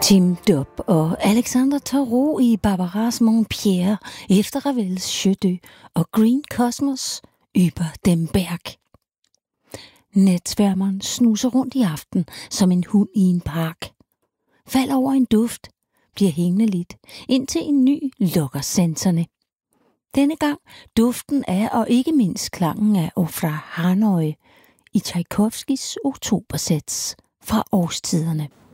Tim Dobb og Alexandre Tarot i Barbaras Montpierre efter Ravels Jeu d'eux og Green Cosmos über dem Berg. Natsværmeren snuser rundt i aften som en hund i en park. Falder over en duft, bliver hængende lidt, indtil en ny lukker sanserne. Denne gang duften af og ikke mindst klangen af Ofra Hanoi i Tchaikovskis Oktobersats fra Årstiderne.